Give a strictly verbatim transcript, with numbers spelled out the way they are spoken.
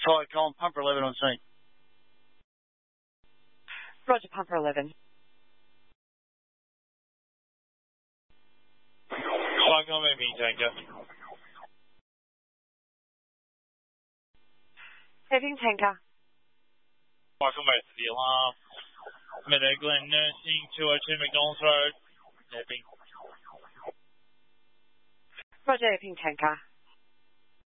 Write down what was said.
Sorry, Colin, Pumper eleven on scene. Roger, Pumper eleven. Hong Kong Heavy Tanker. Heavy Tanker. Welcome back to the alarm. Meadow Glen Nursing, two oh two McDonald's Road. Epping. Roger, Epping Tanker.